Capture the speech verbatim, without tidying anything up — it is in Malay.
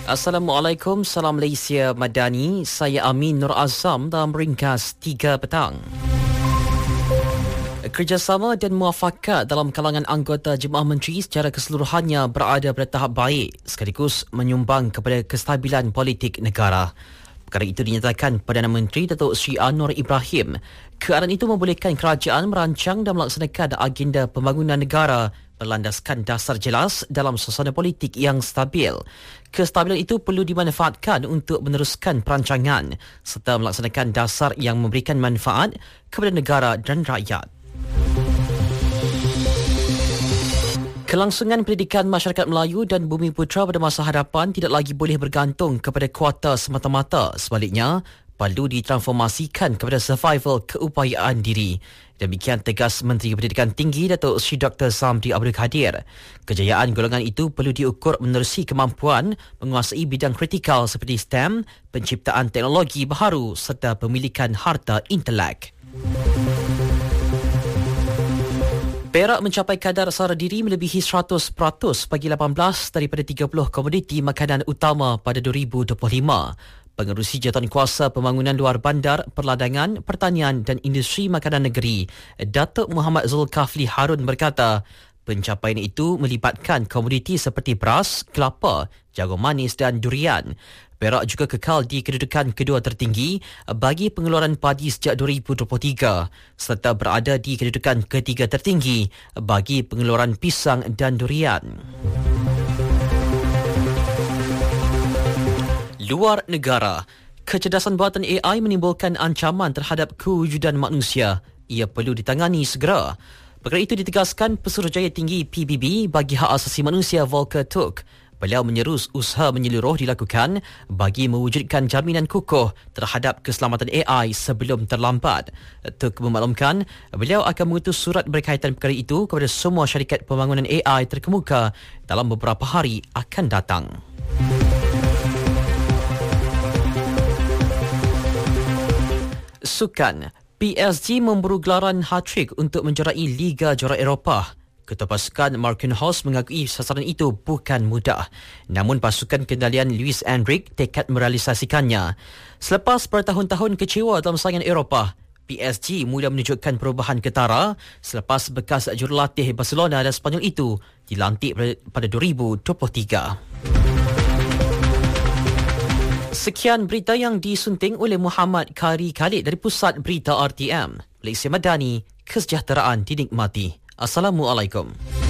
Assalamualaikum, salam Malaysia Madani. Saya Amin Nur Azam dalam ringkas tiga petang. Kerjasama dan muafakat dalam kalangan anggota Jemaah Menteri secara keseluruhannya berada pada tahap baik sekaligus menyumbang kepada kestabilan politik negara. Perkara itu dinyatakan Perdana Menteri Datuk Seri Anwar Ibrahim. Keadaan itu membolehkan kerajaan merancang dan melaksanakan agenda pembangunan negara berlandaskan dasar jelas dalam suasana politik yang stabil. Kestabilan itu perlu dimanfaatkan untuk meneruskan perancangan serta melaksanakan dasar yang memberikan manfaat kepada negara dan rakyat. Kelangsungan pendidikan masyarakat Melayu dan Bumi Putra pada masa hadapan tidak lagi boleh bergantung kepada kuota semata-mata. Sebaliknya, perlu ditransformasikan kepada survival keupayaan diri. Demikian tegas Menteri Pendidikan Tinggi Datuk Seri Doktor Samri Abdul Kadir. Kejayaan golongan itu perlu diukur menerusi kemampuan menguasai bidang kritikal seperti STEM, penciptaan teknologi baharu serta pemilikan harta intelek. Perak mencapai kadar sara diri melebihi seratus peratus bagi lapan belas daripada tiga puluh komoditi makanan utama pada dua ribu dua puluh lima. Pengerusi Jawatankuasa Pembangunan Luar Bandar, Perladangan, Pertanian dan Industri Makanan Negeri, Datuk Muhammad Zulkafli Harun berkata, pencapaian itu melibatkan komoditi seperti beras, kelapa, jagung manis dan durian. Perak juga kekal di kedudukan kedua tertinggi bagi pengeluaran padi sejak dua ribu dua puluh tiga serta berada di kedudukan ketiga tertinggi bagi pengeluaran pisang dan durian. Luar negara, kecerdasan buatan A I menimbulkan ancaman terhadap kewujudan manusia. Ia perlu ditangani segera. Perkara itu ditegaskan Pesuruhjaya Tinggi P B B bagi Hak Asasi Manusia Volker Turk. Beliau menyeru usaha menyeluruh dilakukan bagi mewujudkan jaminan kukuh terhadap keselamatan A I sebelum terlambat. Turk memaklumkan beliau akan mengutus surat berkaitan perkara itu kepada semua syarikat pembangunan A I terkemuka dalam beberapa hari akan datang. Sukan, P S G memburu gelaran hat-trick untuk menjuarai Liga Juara Eropah. Ketua pasukan Marquinhos mengakui sasaran itu bukan mudah. Namun pasukan kendalian Luis Enrique tekad merealisasikannya. Selepas bertahun-tahun kecewa dalam saingan Eropah, P S G mula menunjukkan perubahan ketara selepas bekas jurulatih Barcelona dan Sepanyol itu dilantik pada dua ribu dua puluh tiga. Sekian berita yang disunting oleh Muhammad Kari Khalid dari Pusat Berita R T M. Malaysia Madani, kesejahteraan dinikmati. Assalamualaikum.